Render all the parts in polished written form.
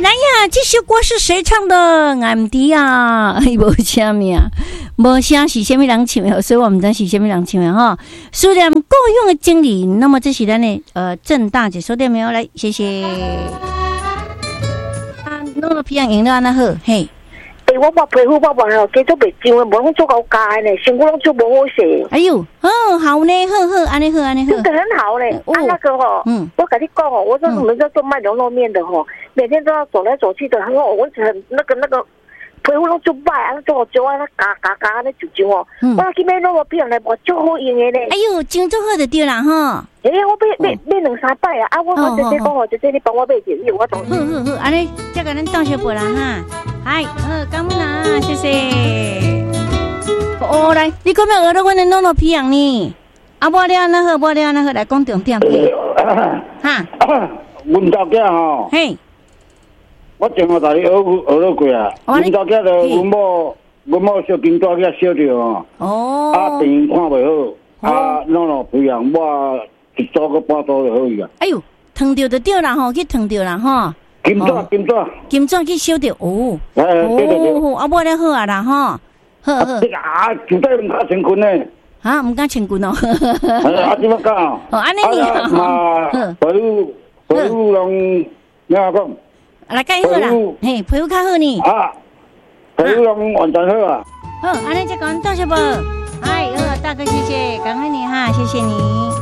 来呀，这首歌是谁唱的？俺弟啊，无啥名，无啥是什么人唱的，所以我们知是什么人唱的哈。数量够用的经理，那么这是咱的郑大姐收点没有？来，谢谢。弄了皮样赢了安那好，嘿。 我皮肤我了，继续袂上，无拢做到假呢，身躯拢做无好势。 哎呦，好呢，好，安尼好， 真的很好嘞。那个我跟你讲我我们在做卖牛肉面的每天都要走来走去的，很好，我很那个皮肤拢做歹，做好做嘎那就我去买肉片来，我就好用的嘞。 哎呦，真做好就对啦哈。 我买2-3摆我姐姐讲姐姐你帮我买一个，我懂。 好，安尼再给咱倒小杯啦哈。嗨，感恩啦，谢谢。来，你可没有学到我的弄皮样呢？无了那好，来讲重点。哈， 阮家囝嘿， 我前下大你学到过啊。阮家囝就阮某小金大囝烧着病看袂好，弄皮样，我一早个半早就好伊啊。 哎呦，烫着就对啦去烫着啦金钻去烧着无了好啊啦好， 绝对唔敢穿裙呢。 唔敢穿裙哦。 怎么讲？ 安尼你皮肤拢怎讲？ 来介好啦，嘿，皮肤较好呢。 皮肤拢完全好啊。 好，安尼再讲倒小杯。大哥，谢谢，感恩你哈，谢谢你。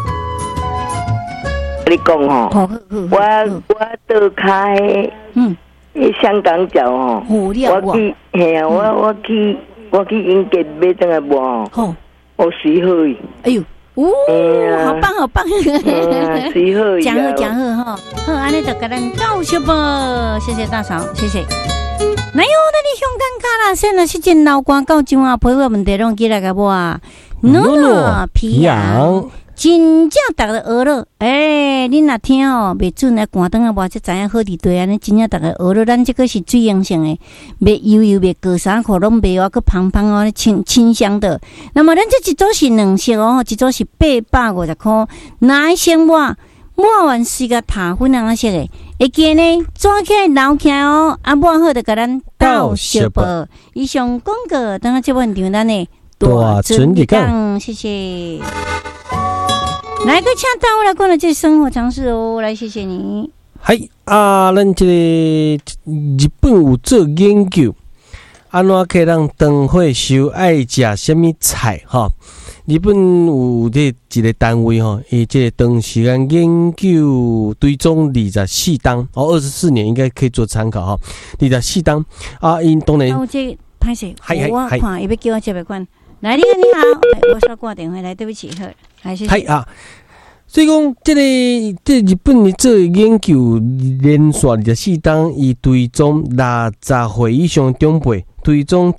你讲我倒开香港脚我去我去英格买这个无我洗好哎呦好棒好棒洗好讲好好安尼就给咱倒小杯，谢谢大嫂，谢谢。哪有那你香港卡啦？现在是真老广告中啊，陪我问题拢记来个无啊？诺皮羊。真正大家学了，恁若听袂准来关灯啊，无才知影好伫对安尼，真正大家学了，咱这个是水溶性的，袂油袂过衫裤拢袂个胖胖清香的。那么咱这一组是2色一组是850块，哪一色抹完是个塔粉红色的，会记呢抓起来捞起来抹好就甲咱倒小杯。以上广告，等下这问题咱呢大准的讲，谢谢。来个请到我来讲的这生活常识来谢谢你。 嗨咱这个日本有做研究，安怎可以让长岁数爱食什么菜日本有这一个单位伊这个长时间研究追踪24档24年应该可以做参考24档因当然这拍摄我看伊要叫我接别款。来，你好，我刷挂电话来，对不起，好，谢谢。 所以讲，这日本的做研究连续24档，伊追踪60岁以上长辈，追踪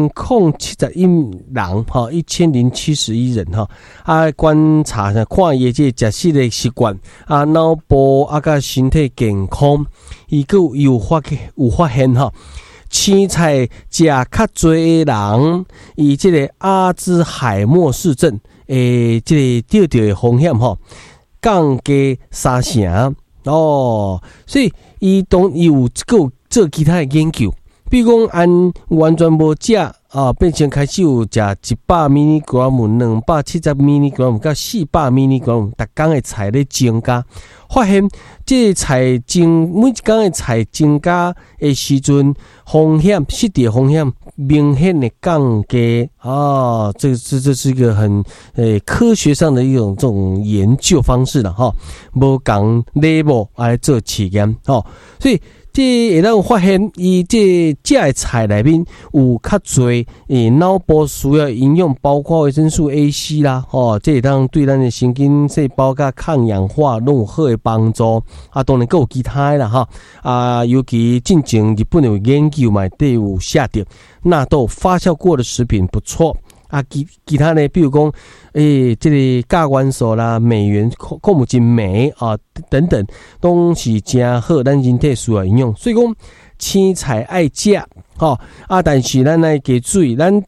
1071人1071人观察看伊这食食的习惯脑部甲身体健康，伊有发现青菜食较多的人，伊这个阿兹海默氏症这个得的风险降低3成所以伊有做其他的研究，比如讲按完全无食变成开始有食100mg、270mg 到400mg 逐天的菜咧增加，发现这菜每一天的菜增加的时阵，风险失智风险明显的降低这是一个很科学上的一种这种研究方式啦无讲 level 来做试验所以这会让发现，伊这食的菜内面有较侪脑部需要营养，包括维生素 A、C 啦，这会当对咱的神经细胞甲抗氧化拢有好的帮助。当然还有其他的啦尤其进前日本有研究嘛，都有写着纳豆发酵过的食品不错。其他呢，比如讲，这个亚元素啦、镁元、矿物质镁等等，都是真好，咱人体需要营养。所以讲，青菜爱食但是咱来加水，咱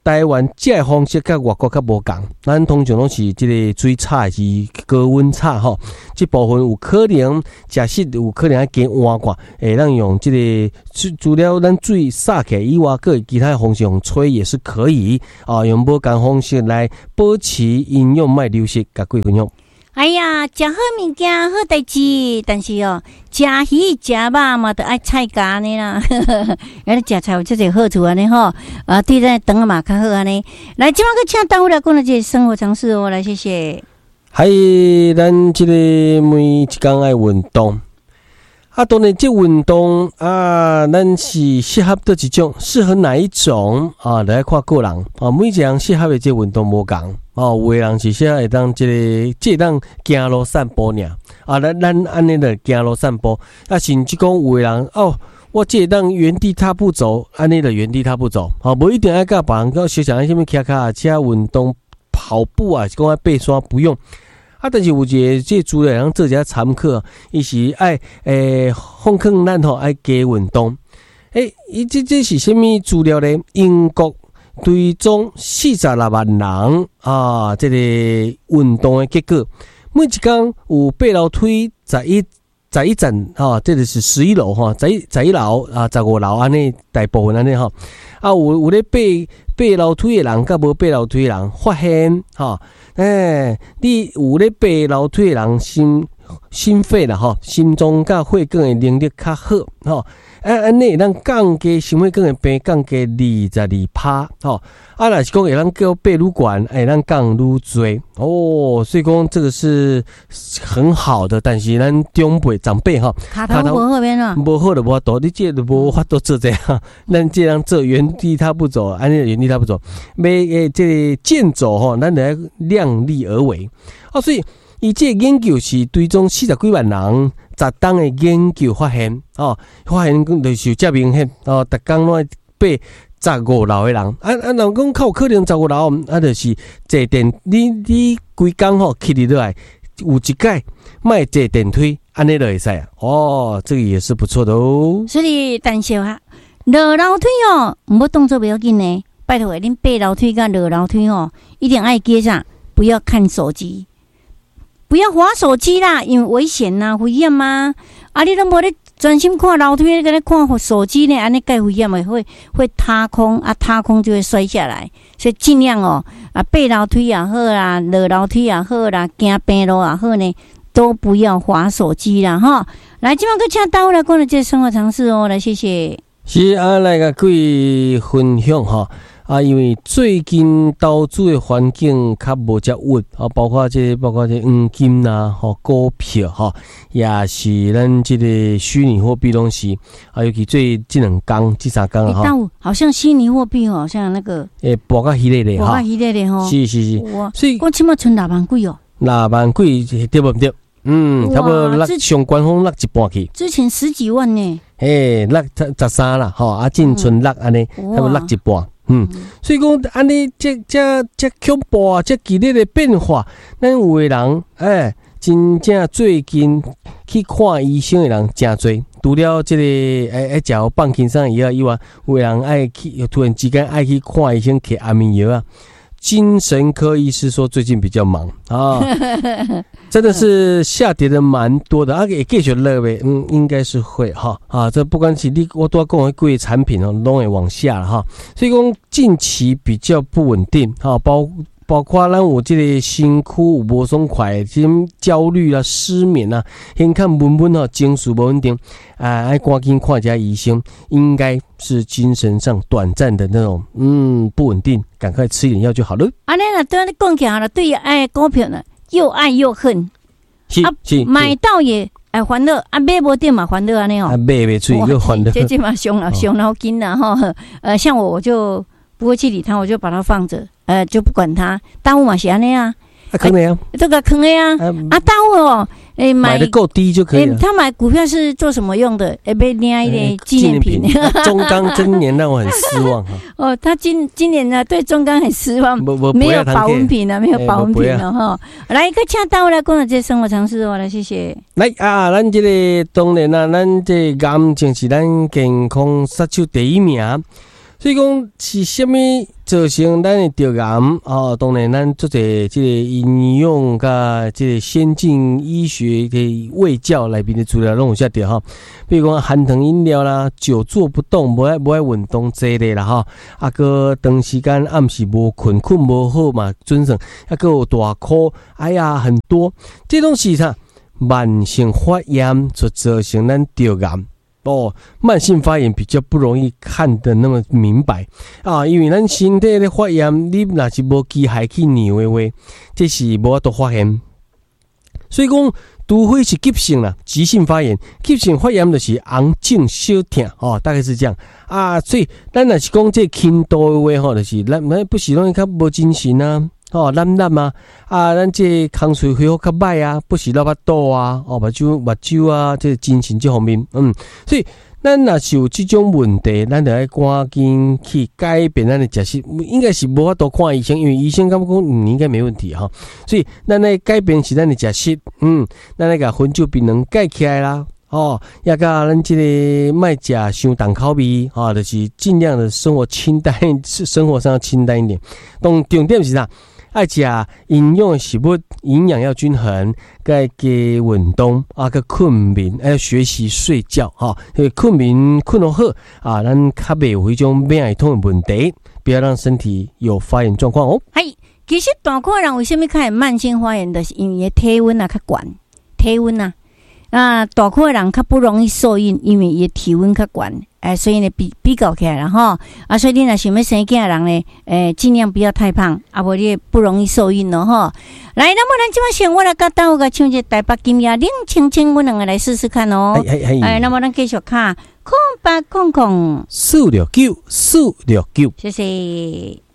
台湾这个方式甲外国较无同，咱通常拢是这个水炒是高温炒吼，这部分有可能食食有可能要加换过，让用这个除了咱水洒起来以外，各其他方式用吹也是可以啊，用无同方式来保持营养卖流失，甲各位分享。 哎呀，食好物件好代志，但是哦，食鱼食肉嘛，都爱菜价呢啦。原来食菜有这个好处安尼吼，对咱肠嘛较好安尼。来，今晚个请单位来讲了这个生活常识哦，来谢谢。 还有咱这个每一天爱运动，当然这运动咱是适合的一种，适合哪一种来看个人每一个人适合的这运动无同。有的人是适合会当这当行路散步尔咱安尼的行路散步甚至讲有的人我这当原地踏步走，安尼的原地踏步走无一定要甲别人讲小像什么骑脚车运动跑步是讲爬山不用但是有一个这资料人做一下参考，伊是爱放空咱爱加运动伊这是什么资料呢？英国追踪46万人这个运动的结果，每一天有爬楼梯11层这就是11楼11楼15楼安尼大部分安尼有咧爬楼梯的人甲无爬楼梯的人发现你有咧爬楼梯的人心肺啦心脏甲血管的能力较好安尼咱降低心血管的病降低22%若是讲会咱叫爬愈悬咱降愈多所以讲这个是很好的，但是咱长辈卡头无好边无好就无法度，你这就无法度做这样，咱这样做原地踏步走，安尼原地踏步走，这个健走咱得量力而为所以伊这个研究是追踪40几万人10天的研究发现就是这明显逐天拢爬15楼的人人讲靠可能15楼就是坐电你规工起哩落来有一届卖坐电梯安尼就会使这个也是不错的所以但是落楼梯唔好动作不要紧呢，拜托恁爬楼梯甲落楼梯一定爱记上，不要看手机。不要滑手机啦，因为危险呐，危险嘛。你都无咧专心看楼梯，跟咧看手机呢，安尼介危险的，会塌空塌空就会摔下来。所以尽量爬楼梯也好啦，落楼梯也好啦，行平路也好呢，都不要滑手机啦哈。来，今晚个请大家来讲的这生活常识来谢谢。 是来个各位分享因为最近投资的环境较无遮稳包括这黄金股票也是咱这个虚拟货币东西尤其这2天这3天好像虚拟货币像那个博较稀咧是所以我起码存6万几 6万几对不对差不多落上官方落一半去， 之前10几万呢落13啦净存落安尼差不多落一半所以讲安尼这恐怖这激烈的变化，咱有的人真正最近去看医生的人真多，除了这个食放轻松以外，有的人爱去突然之间爱去看医生摕安眠药精神科医师说最近比较忙真的是下跌的蛮多的也继续落呗应该是会这不管是我都要讲的贵产品都会往下了所以讲近期比较不稳定包括咱有这个身躯有无爽快，焦虑失眠先看闷情绪不稳定爱赶紧看一下医生，应该是精神上短暂的那种不稳定，赶快吃一点药就好了。 那对你讲起来了，对于股票呢，又爱又恨， 是买到也欢乐买不到嘛欢乐那买不出又欢乐， 这嘛伤脑筋像我就不会去理他，我就把它放着。就不管它，大户嘛是安尼坑的这个坑的大户买的够低就可以了。 他买股票是做什么用的？被领一点纪念品。 中钢今年让我很失望他今年呢对中钢很失望，没有保温瓶了，没有保温瓶了来一个请大户来讲这生活常识来谢谢。 来咱这个当然咱这癌症是咱健康杀手第1名。 所以讲是虾米造成咱的得癌哦？当然，咱做者这个营养甲这个先进医学的卫教内面的资料拢有写着哈。比如讲含糖饮料啦、久坐不动、无爱运动这类啦哈，啊个长时间暗时无困无好嘛，准成啊个有大哭，哎呀很多，这东西啥慢性发炎所造成咱得癌。哦，慢性发炎比较不容易看得那么明白啊，因为咱身体的发炎，你若是无机械去尿的话，这是无法度发现。所以讲，除非是急性啦，急性发炎，急性发炎就是红肿小痛哦，大概是这样啊。所以咱若是讲这轻度的话吼，就是咱不是容易较无精神啊。哦，懒啊，咱这空水恢复较歹啊，不是老巴肚啊，哦，目睭啊，这精神这方面，所以咱若是有这种问题，咱就要赶紧去改变咱的食食，应该是无法度看医生，因为医生感觉讲你应该没问题哈，所以咱来改变是咱的食食，咱来甲红酒槟榔改起来啦。哦，也甲咱这个卖食伤重口味啊，就是尽量的生活清淡，生活上清淡一点。重点是啥？爱食营养的食物，营养要均衡，该加运动啊，个困眠，要学习睡觉哈。困眠困得好啊，咱较袂有迄种免疫系统的问题，不要让身体有发炎状况哦。 系，其实大部分人为什么开始慢性发炎，就是因为体温啊较悬，体温啊。大块的人较不容易受孕，因为伊体温较悬，所以呢比较起来啦吼，所以你若想要生囝的人呢，尽量不要太胖，无你不容易受孕咯吼。来，那么咱即摆先，我来甲大家唱一台北金雅冷清清，阮两个来试试看哦。那么咱继续看，空800 469，谢谢。